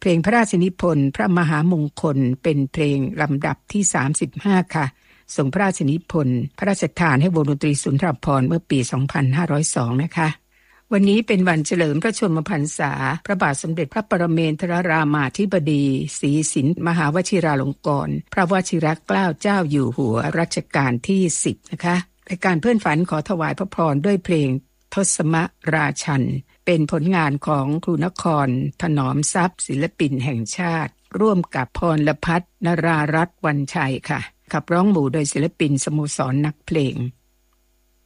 ลงพระราชนิพนธ์พระมหามงคลเป็นเพลงลำดับที่35ค่ะส่งพระราชนิพนธ์พระราชทานให้วงดนตรีสุนทรภรณ์เมื่อปี2502นะคะวันนี้เป็นวันเฉลิมพระชนมพรรษาพระบาทสมเด็จพระปรเมนทรรามาธิบดีศรีสินมหาวชิราลงกรณ์พระวชิรเกล้าเจ้าอยู่หัวรัชกาลที่10นะคะรายการเพื่อนฝันขอถวายพระพรด้วยเพลงทศมราชันเป็นผลงานของครูนครถนอมทรัพย์ศิลปินแห่งชาติร่วมกับพรพัฒน์นรารัตน์วันชัยค่ะขับร้องหมู่โดยศิลปินสโมสรนักเพลง